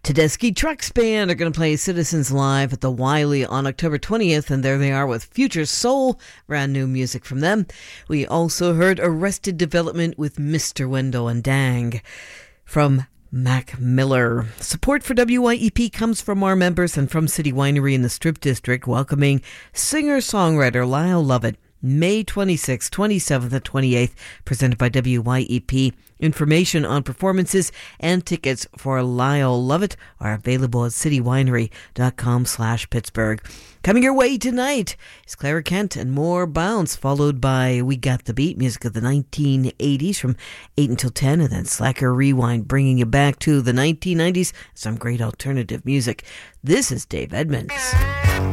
Tedeschi Trucks Band are going to play Citizens Live at the Wiley on October 20th, and there they are with Future Soul, brand new music from them. We also heard Arrested Development with Mr. Wendell and Dang from Mac Miller. Support for WYEP comes from our members and from City Winery in the Strip District, welcoming singer-songwriter Lyle Lovett, May 26th, 27th, and 28th, presented by WYEP. Information on performances and tickets for Lyle Lovett are available at citywinery.com/Pittsburgh. Coming your way tonight is Clara Kent and More Bounce, followed by We Got the Beat, music of the 1980s from 8 until 10, and then Slacker Rewind, bringing you back to the 1990s, some great alternative music. This is Dave Edmonds.